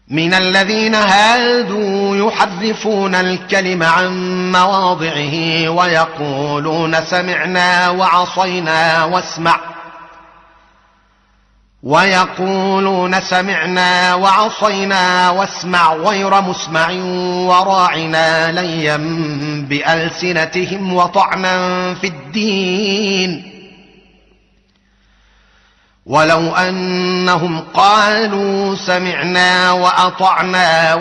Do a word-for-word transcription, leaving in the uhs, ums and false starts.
من الذين هادوا يحرفون الكلم عن مواضعه ويقولون سمعنا وعصينا واسمع ويقولون سمعنا وعصينا واسمع غير مسمع وراعنا ليا بألسنتهم وطعنا في الدين ولو أنهم قالوا سمعنا وأطعنا